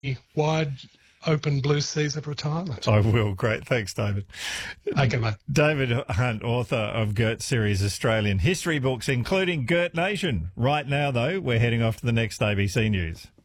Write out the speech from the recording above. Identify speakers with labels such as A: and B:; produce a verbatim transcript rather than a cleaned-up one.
A: wide open blue seas of retirement.
B: I will. Great. Thanks, David.
A: Okay, mate.
B: David Hunt, author of Gert Series Australian history books, including Gert Nation. Right now, though, we're heading off to the next A B C News.